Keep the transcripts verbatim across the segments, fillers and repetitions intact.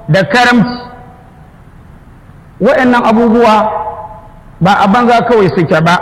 da karamci. Waɗannan abubuwa ba a banza kawai suke ba,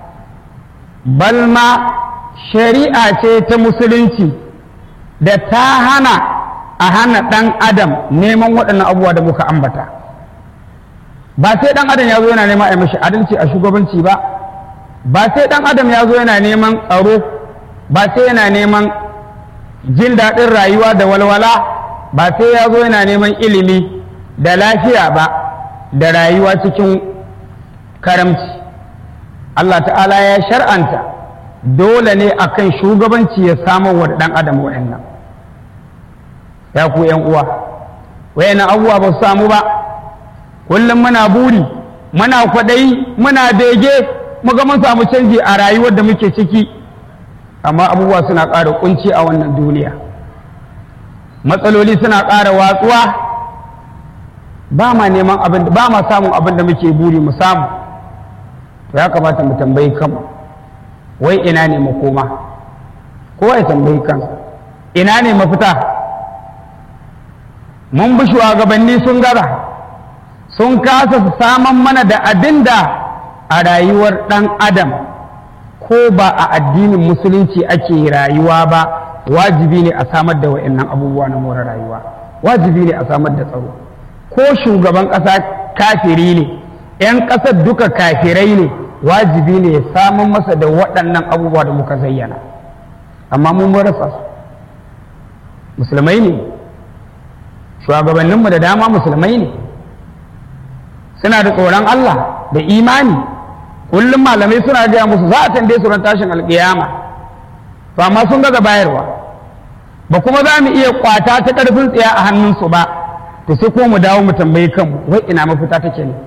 balma shari'a ce ta musulunci da ta hana a hana ɗan adam neman waɗannan abubuwa da muka ambata. Ba sai ɗan adam ya zo yana neman a yi mashi adalci a shugabanci ba, ba sai ɗan adam ya zo yana neman tsaro, ba sai yana neman jin daɗin rayuwa da walwala, ba sai ya zo yana neman ilimi da lafiya ba da rayuwa cikin karamci. Allah ta'ala ya shar'anta dole ne akan shugabanci ya samu wa ɗan adam wa'annan. Ya ku ‘yan uwa, wa'annan abubuwa ba su samu ba, kullum muna buri, muna kwaɗayi, muna bege, muga mun samu canji a rayuwar da muke ciki, amma abubuwa suna ƙara kunci a wannan duniya. Matsaloli suna ƙara watsuwa, ba ma neman abin ba ma samun abin da muke buri mu samu. To ya kamata mu tambayi kanmu, wai ina ne makoma? Kowa ya tambayi kansa, ina ne mafita? Mun bi shugabanni sun gaza, sun kasa su saman mana da abin da a rayuwar ɗan adam ko ba a addinin musulunci ake rayuwa ba, wajibi ne a samar da wa'annan abubuwa na more rayuwa, wajibi ne a samar da tsaro. Ko shugaban ƙasa kafiri ne, 'yan ƙasar duka kafirai ne, wajibi ne ya samun masa da waɗannan abubuwa da muka zayyana. Amma mun rasa su, musulmai ne, shugabanninmu da dama musulmai ne, suna da tsoron Allah da imani, kullum malamai suna gaya musu za a tambaye su ran tashin alƙiyama, to amma sun gaza bayarwa, ba kuma za mu iya kwata ta ƙarfin tsiya a hannunsu ba, to sai kuma mu dawo mu tambayi kanmu, wai ina mafita take ne?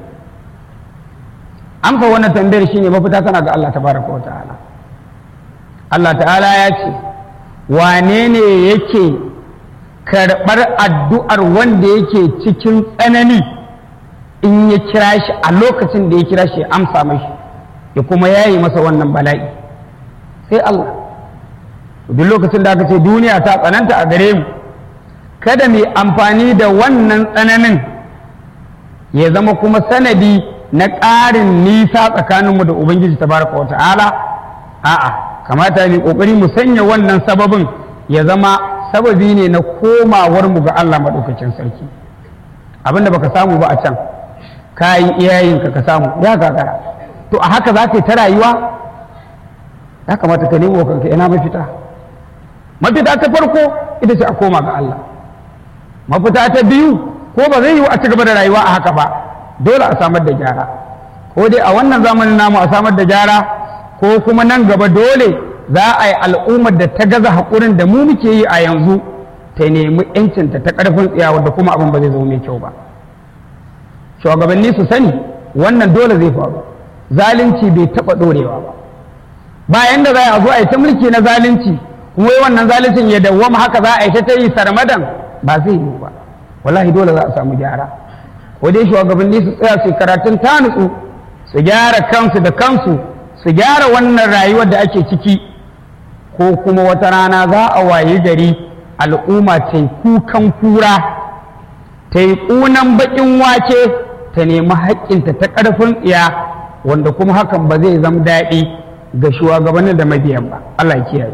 Amsa wannan tambayar shine mafita tana ga Allah tabaraka wa ta'ala. Allah ta'ala ya ce, wane ne yake karɓar addu'ar wanda yake cikin tsanani in ya kira shi a lokacin da ya kira shi ya amsa mashi ya kuma yayi masa wannan bala'i? Sai Allah. Duk lokacin da aka ce duniya ta tsananta a gare mu, kada mu amfani da wannan tsananin ya zama kuma sanadi na ƙarin nisa tsakaninmu da Ubangiji tabaraka wa ta'ala. A'a, kamata mu ƙoƙari mu sanya wannan sababin ya zama sababi ne na komawar mu ga Allah maɗaukacin sarki. Abinda baka samu ba a can, ka yi iyayenka ka samu ya gagara, to a haka za ka yi ta rayuwa? Ya kamata ka nemo kanka ina mafita. Mafita ta farko ita ce a koma ga Allah. Mafita ta biyu, ko ba zai yiwu a ci gaba da rayuwa a haka ba, dole a samar da gyara, ko dai a wannan zamanin namu a samar da gyara, ko kuma nan gaba dole za a yi al'ummar da ta gaza haƙurin da mu muke yi a yanzu ta nemi ‘yancinta ta ƙarfin tsiyawa da kuma abin ba zai zama mai kyau ba. Shugabanni su sani wannan dole zai faru, zalunci bai taɓa ɗorewa ba. Bayan da za a zo a yi ta mulki na zalunci, kuma yi wannan zaluncin ya dawwama haka za a yi ta yi sarmadan, ba zai yi ba. Wallahi dole za a samu gyara. Ko dai shugabanni su tsaya su karatun ta nutsu, su gyara kansu da kansu, su gyara wannan rayuwar da ake ciki, ko kuma wata rana za a wayi gari al'umma ta yi kukan kura, ta yi ƙunan baƙin wake, ta nemi haƙƙinta ta ƙarfin tsiya, wanda kuma hakan ba zai zama daɗi ga shugabannin da mabiyan ba. Allah ya kiyaye.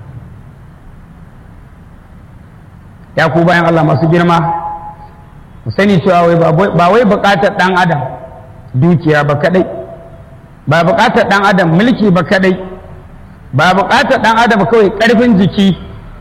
Ya ku bayan Allah masu girma, ku sani cewa ba wai buƙatar ɗan adam dukiya ba kaɗai, ba buƙatar ɗan adam mulki ba kaɗai, ba buƙatar ɗan adam kawai ƙarfin jiki.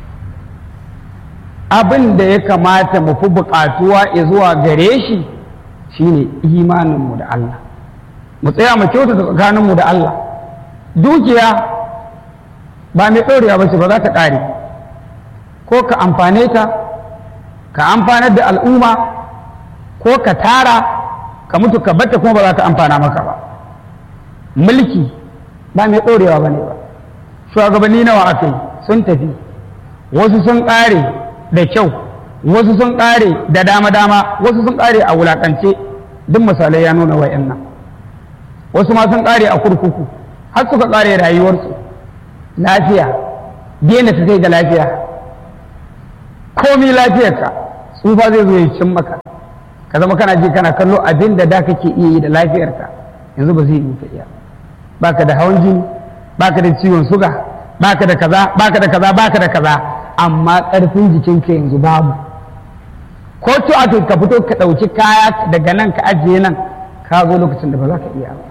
Abin da ya kamata mu fi buƙatuwa zuwa gare shi shine imaninmu da Allah, mu tsaya mu kyautata tsakaninmu da Allah. Dukiya ba mai ɗorewa ba ce, ba za ta ƙare, ko ka amfane ta, ka amfanar da al'umma, ko ka tara ka mutu ka batta kuma ba za ta amfana maka ba. Mulki ba mai ɗorewa ba ne ba. Shugabanni nawa aka yi sun tafi, wasu sun ƙare da kyau, wasu sun ƙare da dama-dama, wasu sun ƙare a wulaƙance. Duk misalai ya nuna wa'yan nan. Wasu ma sun ƙare a kurkuku, har suka ƙare rayuwarsu. Lafiya, daina ta kai ga lafiya, komi lafiyarka tsufa zai zo ya cin maka, ka zama kana ji kana kallo abin da da kake iya yi da lafiyarka yanzu ba zai yi ka iya baka da hawan jini baka da ciwon suga baka da kaza baka da kaza baka da kaza amma ƙarfin jikinka yanzu babu ko to a ka fito ka ɗauki kaya daga nan ka ajiye nan ka zo lokacin da ba za ka iya ba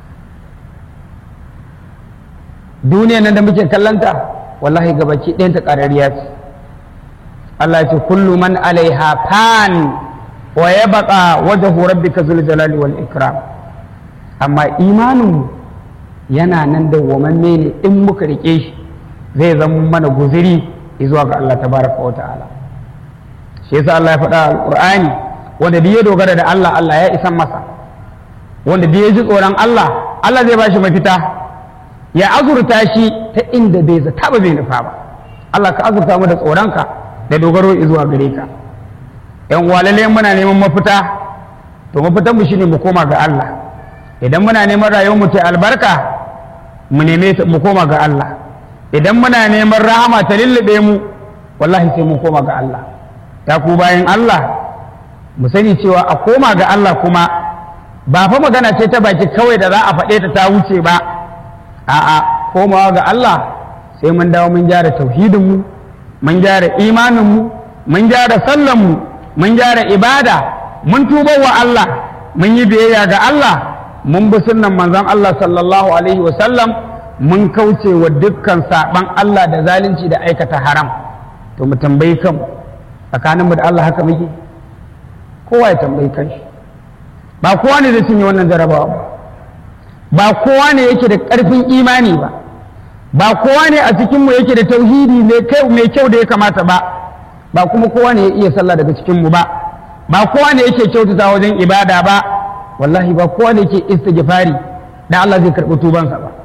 duniya nan da muke kallanta wallahi gabaki ɗayan ta ƙarariya ce Allah ya ce kullu man alaiha fan wa yabqa wajhu rabbika zul jalali wal ikram amma imanin yana nan da wamanne ne in muka rike shi zai zama mana guziri zuwa ga Allah tabaraka wa ta'ala shi yasa Allah ya faɗa alqur'ani wanda da ya dogara da Allah Allah ya isan masa wanda da ya ji tsoron Allah Allah zai bashi mafita ya azurta shi ta inda bai zata ba bai nufa ba Allah ka azurta mu da tsoronka da dogaro zuwa gare ka yan walale muna neman mafita to mafitan mu shine mu koma ga Allah idan muna neman rayuwar mu ta albarka mu neme mu koma ga Allah idan muna neman rahama ta lullube mu wallahi sai mu koma ga Allah ta ku bayan Allah mu sani cewa a koma ga Allah kuma ba fa magana ce ta baki kawai da za a faɗe ta ta wuce ba a'a komawa ga Allah sai mun dawo mun gyara tauhidinmu mun gyara imaninmu mun gyara sallanmu mun gyara ibada mun tuba wa Allah mun yi biyayya ga Allah mun bi sunnan manzon Allah sallallahu alaihi wa sallam mun kauce wa dukkan saban Allah da zalunci da aikata haram to mu tambayi kanmu tsakaninmu da Allah haka muke kowa ya tambayi kanshi ba kowa ne zai cinye wannan jarabawa ba ba kowa ne yake da ƙarfin imani ba ba kowa ne a cikinmu yake da tauhidi mai kyau da ya kamata ba ba kuma kowa ne ya iya sallah daga cikinmu ba ba kowa ne yake kyautata wajen ibada ba wallahi ba kowa ne yake istighfari da Allah zai karɓi tubansa ba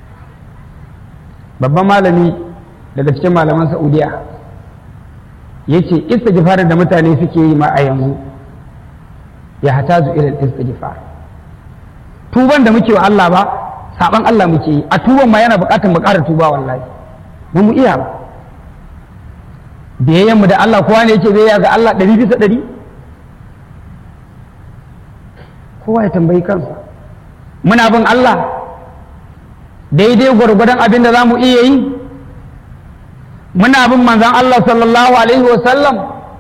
babban malami daga cikin malaman Saudiya yace istighfarin da mutane suke yi ma a yanzu ya hatazu ila istighfar tuban da muke wa Allah ba saban Allah muke yi a tuban ma yana bukatar mu ƙara tuba wallahi ba mu iya ba biyayyen mu da Allah kowa ne yake biyayya ga Allah ɗari bisa ɗari kowa ya tambayi kansa muna bin Allah daidai gwargwadon abin da za mu iya yi muna bin manzan Allah sallallahu alaihi wa sallam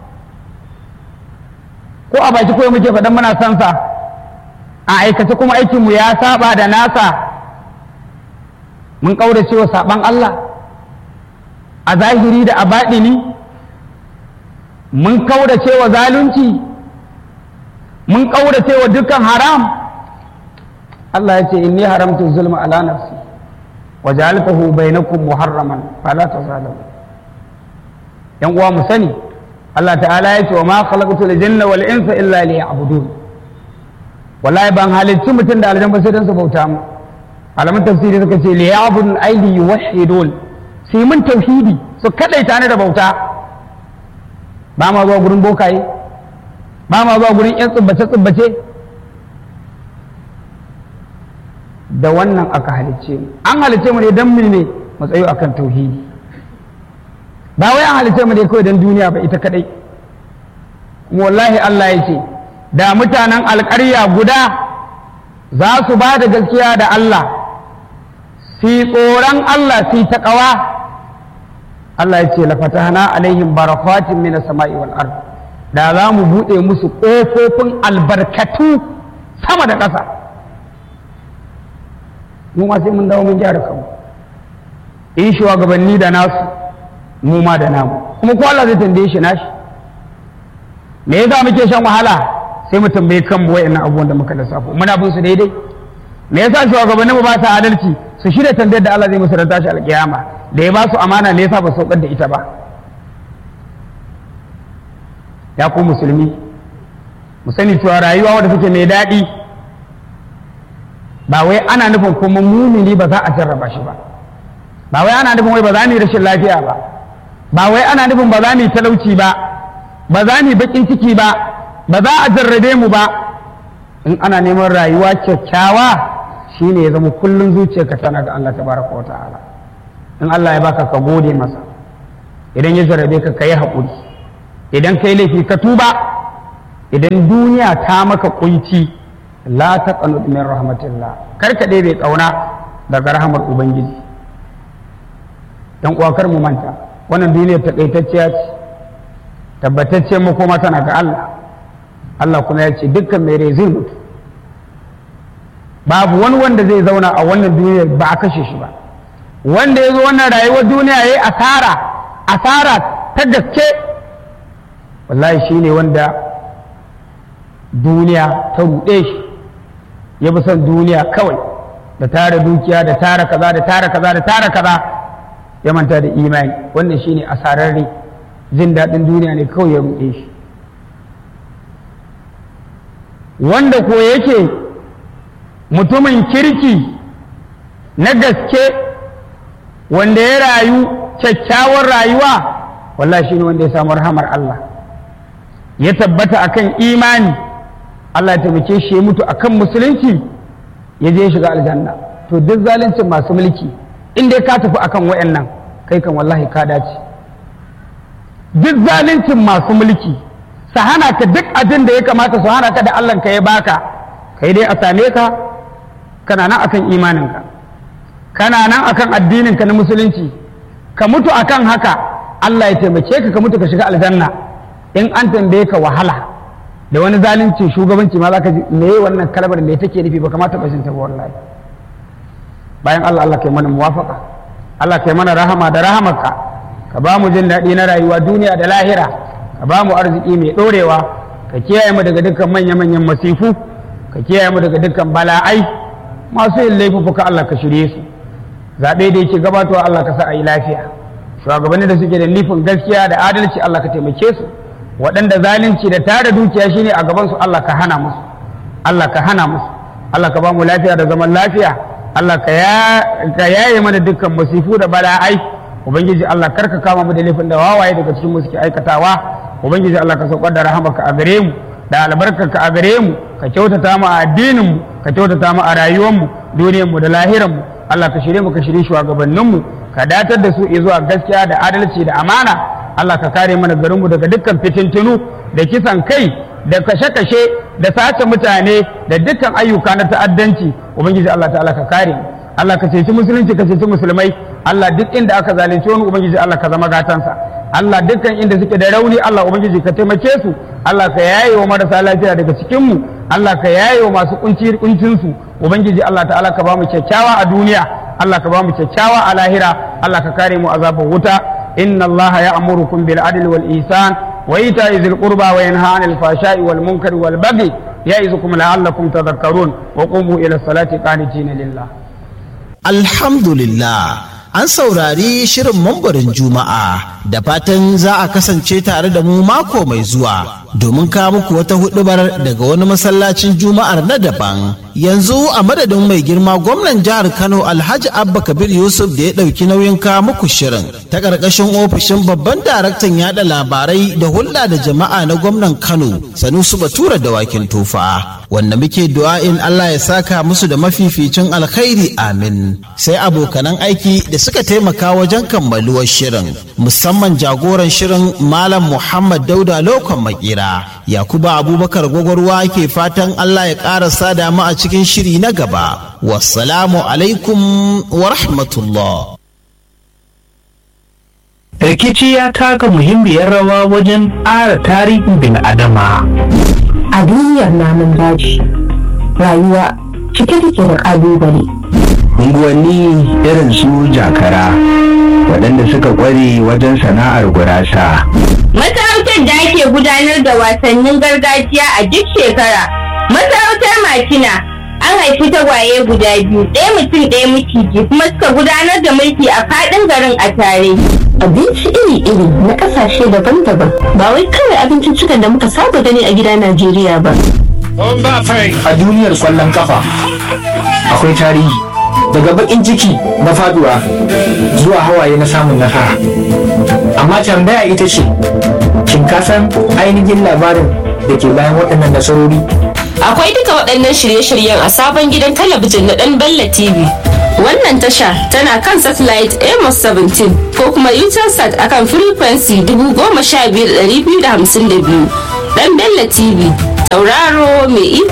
ko a baki kawai muke faɗan muna son sa a aikace kuma aikinmu ya saba da nasa mun ƙaurace wa saɓan Allah a zahiri da a baɗini mun ƙaurace wa zalunci mun ƙaurace wa dukkan haram Allah ya ce inni haramtu zulma ala nafsi wa ja'altahu bainakum muharraman fala tazalamu yan uwa mu sani Allah ta'ala ya ce wa ma khalaqtul jinna wal insa illa liya'budun wallahi ban halicci mutum da aljan ba sai dan su bauta mu alamun tafsiri suka ce liya'budun ay li yuwahhidun sai mun tauhidi su kadaita ne da bauta ba ma zuwa gurin bokaye ba ma zuwa gurin yan tsubbace tsubbace da wannan aka halicce mu an halicce mu ne dan mu ne mu tsayo akan tauhidi ba wai an halicce mu ne kawai dan duniya ba ita kadai wallahi Allah ya ce da mutanen alƙarya guda za su ba da gaskiya da Allah su tsoron Allah su taƙawa Allah ya ce lafatahna alaihim barakatin minas sama'i wal ard da za mu buɗe musu ƙofofin albarkatu sama da ƙasa mu ma sai mun dawo mun gyara kanmu in shugabanni da nasu mu ma da namu kuma ko Allah zai tambaye shi nashi me yasa muke shan wahala sai mu tambaye kanmu wayannan abubuwan da muka lissafo muna bin su daidai me yasa shugabannin mu ba su adalci su shirya tambayar da Allah zai musu ranta shi alkiyama da ya ba su amana me yasa ba saukar da ita ba ya ku musulmi mu sani cewa rayuwa wadda take mai daɗi ba wai ana nufin kuma mumini ba za a jarraba shi ba ba wai ana nufin wai ba za mu yi rashin lafiya ba ba wai ana nufin ba za mu yi talauci ba ba za mu yi bakin ciki ba ba za a jarrabe mu ba in ana neman rayuwa kyakkyawa shine ya zama kullum zuciyarka tana ga Allah tabaraka wa ta'ala in Allah ya baka ka gode masa idan ya jarrabe ka kai haƙuri idan kai laifi ka tuba idan duniya ta maka kunci la taqnut min rahmatillah kar ka dai bai kauna daga rahamar ubangiji. dan uwa kar mu manta wannan duniyar takaitacciya ce, tabbatacce mu kuma tana ga Allah. Allah kuma ya ce dukkan mai rai zai mutu, babu wani wanda zai zauna a wannan duniyar ba a kashe shi ba. Wanda ya zo wannan rayuwar duniya ya yi asara asara ta gaske wallahi shi ne wanda duniya ta ruɗe shi, ya bi son duniya kawai da tara dukiya da tara kaza da tara kaza da tara kaza ya manta da imani. wannan shi ne asararre, jin daɗin duniya ne kawai ya ruɗe shi. wanda ko yake mutumin kirki na gaske wanda ya rayu kyakkyawar rayuwa wallahi shine wanda ya samu rahamar Allah, ya tabbata akan imani, Allah ya taimake shi ya mutu akan musulunci, ya je shiga aljanna. to duk zaluncin masu mulki in dai ka tafi akan wayannan kai kan wallahi ka dace. duk zaluncin masu mulki su hana ka duk abin da ya kamata su hana ka da Allah ka ya baka, kai dai a same ka kana nan akan imaninka, kana nan akan addininka na musulunci, ka mutu akan haka Allah ya taimake ka ka mutu ka shiga aljanna. in an tambaye ka wahala da wani zalunci shugabanci ma zaka ji me wannan kalmar me take nufi ba kamata ba shin ta wallahi. bayan Allah Allah kai mana muwafaka, Allah kai mana rahama da rahamarka, ka ba mu jin daɗi na rayuwa duniya da lahira, ka ba mu arziki mai ɗorewa, ka kiyaye mu daga dukkan manya-manyan masifu, ka kiyaye mu daga dukkan bala'ai masu yin laifuka Allah ka shirye su. zaɓe da yake gabatowa Allah ka sa a yi lafiya, shugabanni da suke da nufin gaskiya da adalci Allah ka taimake su, waɗanda zalunci da tara dukiya shine a gabansu Allah ka hana musu, Allah ka hana musu, Allah ka ba mu lafiya da zaman lafiya, Allah ka yaye mana dukkan masifu da bala'ai. Ubangiji Allah karka kama mu da laifin da wawaye daga cikin mu suke aikatawa. Ubangiji Allah ka saukar da rahamarka a gare mu da albarkarka a gare mu, ka kyautata mu a addinin mu, ka kyautata mu a rayuwar mu, duniyar mu da lahirar mu. Allah ka shirye mu ka shirye shugabannin mu, ka datar da su zuwa gaskiya da adalci da amana. Allah ka kare mana garin mu daga dukkan fitintunu da kisan kai da kashe-kashe da sace mutane da dukkan ayyuka na ta'addanci. Ubangiji Allah ta'ala ka kare mu, Allah ka ceci musulunci, ka ceci musulmai. Allah duk inda aka zalunci wani Ubangiji Allah ka zama gatansa. Allah dukkan inda suke da rauni Allah Ubangiji ka taimake su. Allah ka yaye wa marasa lafiya daga cikin mu, Allah ka yaye wa masu kunci kuncin su. Ubangiji Allah ta'ala ka ba mu kyakkyawa a duniya, Allah ka ba mu kyakkyawa a lahira, Allah ka kare mu azabar wuta. inna Allah ya'murukum bil adli wal ihsan wa ita'i dhil qurba wa yanha 'anil fahsha'i wal munkari wal baghi ya'izukum la'allakum tadhakkarun wa qumu ila salati qanitina lillah. Alhamdulillah, an saurari shirin mambarin Juma'a, da fatan za a kasance tare da mu mako mai zuwa domin kawo muku wata hudubar daga wani masallacin Juma'ar na daban. Yanzu a madadin mai girma gwamnan jihar Kano Alhaji Abba Kabir Yusuf da ya ɗauki nauyin kawo muku shirin ta ƙarƙashin ofishin babban daraktan yaɗa labarai da hulɗa da jama'a na gwamnan Kano Sanusi Batura Dawakin Tofa, wanda muke du'a'in Allah ya saka musu da mafificin alkhairi amin. Sai abokanan aiki da suka taimaka wajen kammaluwar shirin, musamman jagoran shirin Malam Muhammad Dauda Lokon Makira, Yakuba Abubakar Gwagwarwa ke fatan Allah ya ƙara sada mu a cikin shiri na gaba. Wassalamu alaikum wa rahmatullah. Rikici ya taka muhimmiyar rawa wajen ƙara tarihin bin adama. A duniyar namun daji, rayuwa cike take da ƙalubale. Unguwanni irin su jakara, waɗanda suka ƙware wajen sana'ar gurasa. Masarautar da ake gudanar da wasannin gargajiya a duk shekara. Masarautar Makina an haifi tagwaye guda biyu, ɗaya mutum ɗaya miciji, kuma suka gudanar da mulki a faɗin garin a tare. Abinci iri-iri na ƙasashe daban-daban, ba wai kawai abinciccikan da muka saba gani a gida Najeriya ba. A duniyar ƙwallon kafa akwai tarihi, daga baƙin ciki na faduwa zuwa hawaye na samun nasara. Amma tambaya ita ce, shin ka san ainihin labarin da ke bayan waɗannan nasarori? Akwai duka waɗannan shirye-shiryen a sabon gidan talabijin na ɗan Bello T V. Wannan tasha tana kan satellite Amos seventeen ko kuma Utelsat akan frequency dubu goma sha biyar ɗari biyu da hamsin da biyu. Dan Bello T V, tauraro mai